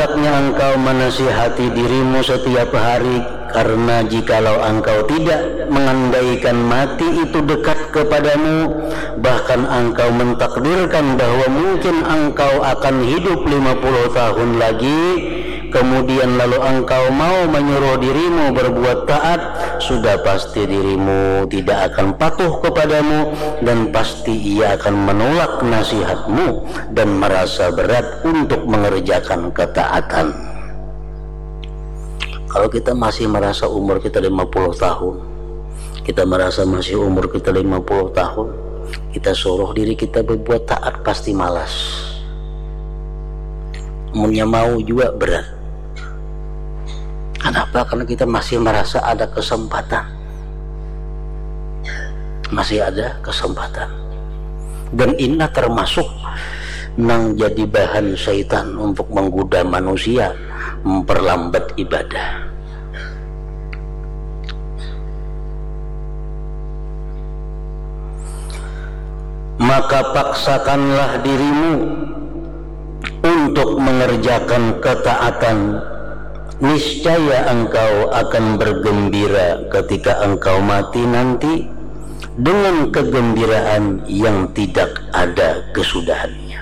hendaknya engkau menasihati dirimu setiap hari, karena jikalau engkau tidak mengandaikan mati itu dekat kepadamu, bahkan engkau mentakdirkan bahwa mungkin engkau akan hidup 50 tahun lagi, kemudian lalu engkau mau menyuruh dirimu berbuat taat, sudah pasti dirimu tidak akan patuh kepadamu, dan pasti ia akan menolak nasihatmu dan merasa berat untuk mengerjakan ketaatan. Kalau kita masih merasa umur kita 50 tahun, kita merasa masih umur kita 50 tahun, kita suruh diri kita berbuat taat pasti malas, umurnya mau juga berat. Kenapa? Karena kita masih merasa ada kesempatan, masih ada kesempatan. Dan ini termasuk nang jadi bahan syaitan untuk menggoda manusia, memperlambat ibadah. Maka paksakanlah dirimu untuk mengerjakan ketaatan, niscaya engkau akan bergembira ketika engkau mati nanti dengan kegembiraan yang tidak ada kesudahannya.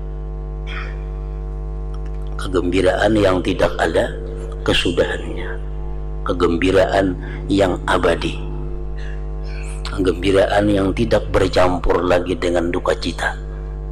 Kegembiraan yang tidak ada kesudahannya, kegembiraan yang abadi, kegembiraan yang tidak bercampur lagi dengan duka cita.